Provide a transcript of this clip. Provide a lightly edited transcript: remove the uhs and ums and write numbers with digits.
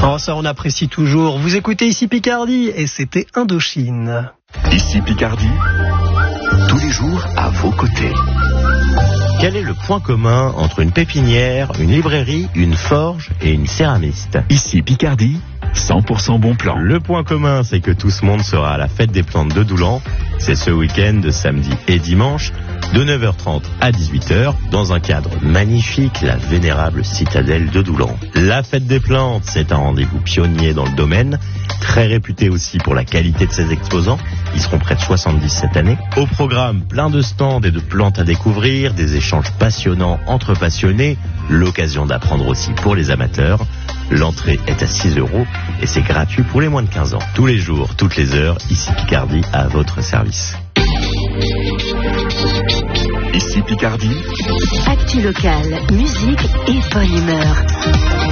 Oh, ça on apprécie toujours. Vous écoutez ici Picardie et c'était Indochine. Ici Picardie, tous les jours à vos côtés. Quel est le point commun entre une pépinière, une librairie, une forge et une céramiste? Ici Picardie, 100% bon plan. Le point commun, c'est que tout ce monde sera à la fête des plantes de Doulan. C'est ce week-end de samedi et dimanche, de 9h30 à 18h, dans un cadre magnifique, la vénérable citadelle de Doulan. La fête des plantes, c'est un rendez-vous pionnier dans le domaine, très réputé aussi pour la qualité de ses exposants. Ils seront près de 70 cette année. Au programme, plein de stands et de plantes à découvrir, des échanges passionnants entre passionnés, l'occasion d'apprendre aussi pour les amateurs. L'entrée est à 6 € et c'est gratuit pour les moins de 15 ans. Tous les jours, toutes les heures, ici Picardie à votre service. Ici Picardie, Actu local, musique et bonne humeur.